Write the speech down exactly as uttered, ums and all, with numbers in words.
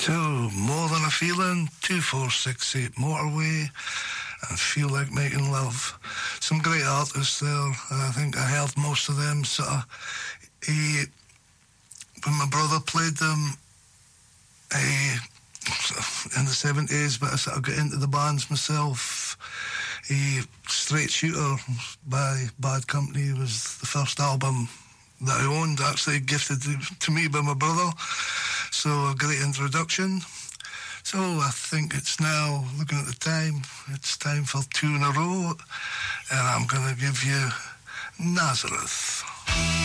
So, More Than a Feeling, two four six eight Motorway, and Feel Like Making Love. Some great artists there. I think I heard most of them. Sort of, he, when my brother played them, he, in the seventies, but I sort of got into the bands myself. He, Straight Shooter by Bad Company was the first album that I owned, actually gifted to, to me by my brother. So a great introduction. So I think it's now, looking at the time, it's time for two in a row, and I'm going to give you Nazareth.